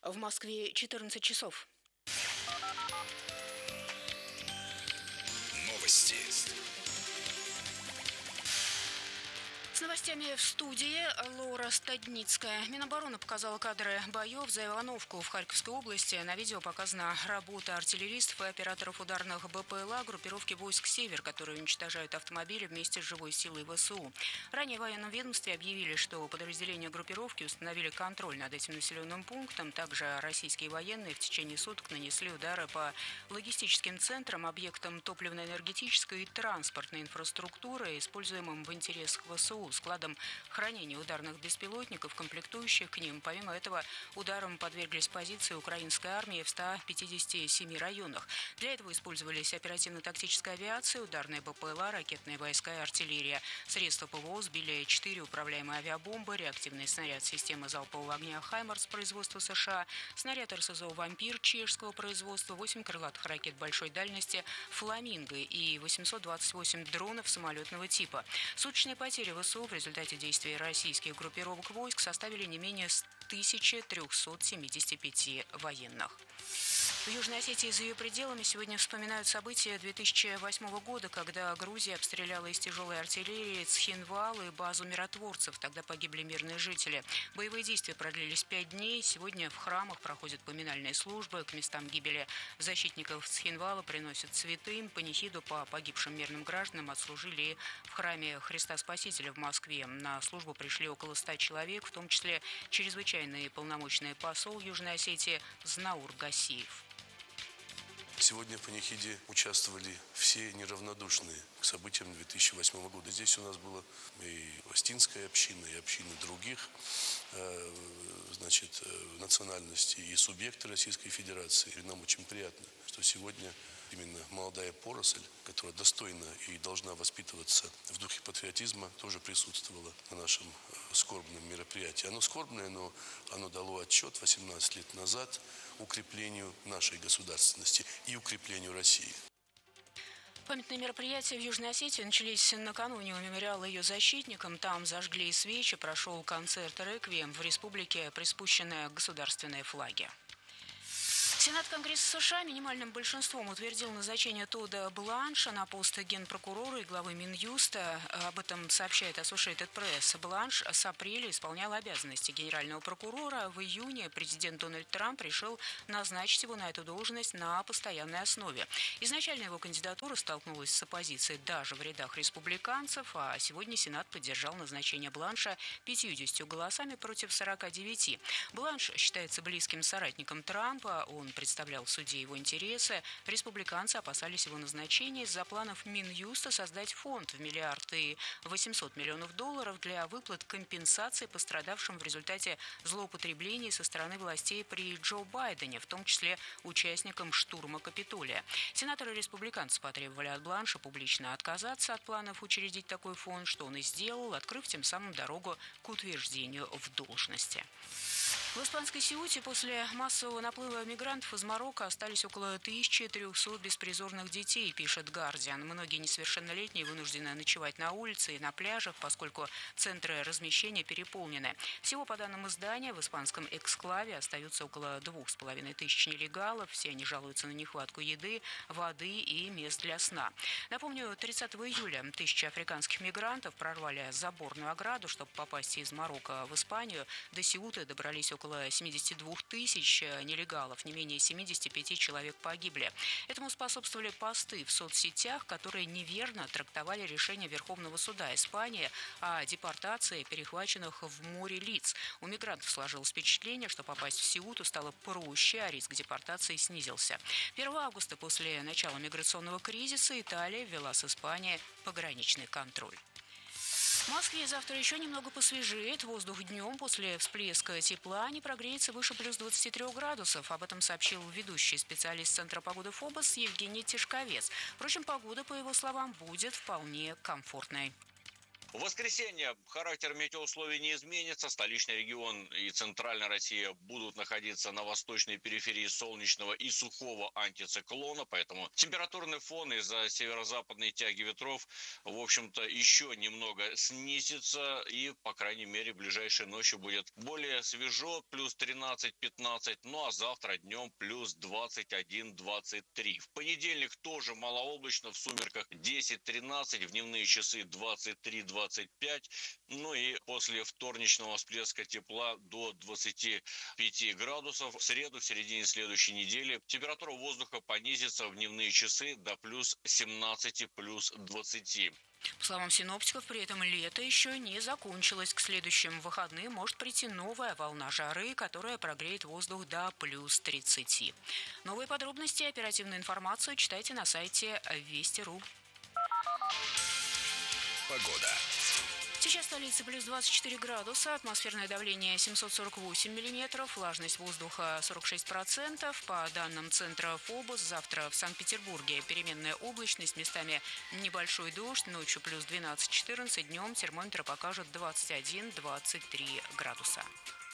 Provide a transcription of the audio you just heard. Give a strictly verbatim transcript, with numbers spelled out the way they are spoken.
В Москве четырнадцать часов. Новости. С новостями в студии Лора Стадницкая. Минобороны показала кадры боев за Ивановку в Харьковской области. На видео показана работа артиллеристов и операторов ударных БПЛА группировки войск «Север», которые уничтожают автомобили вместе с живой силой ВСУ. Ранее в военном ведомстве объявили, что подразделения группировки установили контроль над этим населенным пунктом. Также российские военные в течение суток нанесли удары по логистическим центрам, объектам топливно-энергетической и транспортной инфраструктуры, используемым в интересах ВСУ, складом хранения ударных беспилотников, комплектующих к ним. Помимо этого, ударам подверглись позиции украинской армии в ста пятидесяти семи районах. Для этого использовались оперативно-тактическая авиация, ударные БПЛА, ракетные войска и артиллерия. Средства ПВО сбили четыре управляемые авиабомбы, реактивный снаряд системы залпового огня «Хаймарс» производства США, снаряд РСЗО «Вампир» чешского производства, восемь крылатых ракет большой дальности «Фламинго» и восемьсот двадцать восемь дронов самолетного типа. Суточные потери ВСУ в результате действий российских группировок войск составили не менее тысячи трёхсот семидесяти пяти военных. В Южной Осетии и за ее пределами сегодня вспоминают события две тысячи восьмого года, когда Грузия обстреляла из тяжелой артиллерии Цхинвал и базу миротворцев. Тогда погибли мирные жители. Боевые действия продлились пять дней. Сегодня в храмах проходят поминальные службы. К местам гибели защитников Цхинвала приносят цветы. Панихиду по погибшим мирным гражданам отслужили и в храме Христа Спасителя в Москве. На службу пришли около ста человек, в том числе чрезвычайный полномочный посол Южной Осетии Знаур Гасиев. Сегодня в панихиде участвовали все неравнодушные к событиям две тысячи восьмого года. Здесь у нас была и Остинская община, и общины других значит, национальностей, и субъекты Российской Федерации. И нам очень приятно, что сегодня именно молодая поросль, которая достойна и должна воспитываться в духе патриотизма, тоже присутствовала на нашем скорбном мероприятии. Оно скорбное, но оно дало отчет восемнадцать лет назад укреплению нашей государственности и укреплению России. Памятные мероприятия в Южной Осетии начались накануне у мемориала ее защитникам. Там зажгли свечи, прошел концерт «Реквием». В республике приспущены государственные флаги. Сенат Конгресса США минимальным большинством утвердил назначение Тодда Бланша на пост генпрокурора и главы Минюста. Об этом сообщает Associated Press. Бланш с апреля исполнял обязанности генерального прокурора. В июне президент Дональд Трамп решил назначить его на эту должность на постоянной основе. Изначально его кандидатура столкнулась с оппозицией даже в рядах республиканцев, а сегодня Сенат поддержал назначение Бланша пятьюдесятью голосами против сорока девяти. Бланш считается близким соратником Трампа. Он представлял в суде его интересы. Республиканцы опасались его назначения из-за планов Минюста создать фонд в миллиард и восемьсот миллионов долларов для выплат компенсации пострадавшим в результате злоупотреблений со стороны властей при Джо Байдене, в том числе участникам штурма Капитолия. Сенаторы-республиканцы потребовали от Бланша публично отказаться от планов учредить такой фонд, что он и сделал, открыв тем самым дорогу к утверждению в должности. В испанской Сеуте после массового наплыва мигрантов из Марокко остались около тысячи трёхсот беспризорных детей, пишет Гардиан. Многие несовершеннолетние вынуждены ночевать на улице и на пляжах, поскольку центры размещения переполнены. Всего, по данным издания, в испанском эксклаве остаются около двух с половиной тысяч нелегалов. Все они жалуются на нехватку еды, воды и мест для сна. Напомню, тридцатого июля тысячи африканских мигрантов прорвали заборную ограду, чтобы попасть из Марокко в Испанию. До Сеуты добрались около около семидесяти двух тысяч нелегалов, не менее семидесяти пяти человек погибли. Этому способствовали посты в соцсетях, которые неверно трактовали решение Верховного суда Испании о депортации перехваченных в море лиц. У мигрантов сложилось впечатление, что попасть в Сеуту стало проще, а риск депортации снизился. первого августа после начала миграционного кризиса Италия ввела с Испанией пограничный контроль. В Москве завтра еще немного посвежеет. Воздух днем после всплеска тепла не прогреется выше плюс двадцати трёх градусов. Об этом сообщил ведущий специалист Центра погоды ФОБОС Евгений Тишковец. Впрочем, погода, по его словам, будет вполне комфортной. В воскресенье характер метеоусловий не изменится. Столичный регион и центральная Россия будут находиться на восточной периферии солнечного и сухого антициклона, поэтому температурный фон из-за северо-западной тяги ветров, в общем-то, еще немного снизится, и, по крайней мере, ближайшей ночью будет более свежо, плюс тринадцать-пятнадцать, ну а завтра днем плюс двадцать один - двадцать три. В понедельник тоже малооблачно, в сумерках десять-тринадцать, в дневные часы двадцать три - двадцать пять, ну и после вторничного всплеска тепла до двадцати пяти градусов. В среду, в середине следующей недели, температура воздуха понизится в дневные часы до плюс семнадцати, плюс двадцати. По словам синоптиков, при этом лето еще не закончилось. К следующим выходным может прийти новая волна жары, которая прогреет воздух до плюс тридцати. Новые подробности и оперативную информацию читайте на сайте Вести точка ру. Погода. Сейчас в столице плюс двадцать четыре градуса, атмосферное давление семьсот сорок восемь миллиметров, влажность воздуха сорок шесть процентов. По данным Центра ФОБУС, завтра в Санкт-Петербурге переменная облачность, местами небольшой дождь, ночью плюс двенадцать-четырнадцать, днем термометр покажет двадцать один - двадцать три градуса.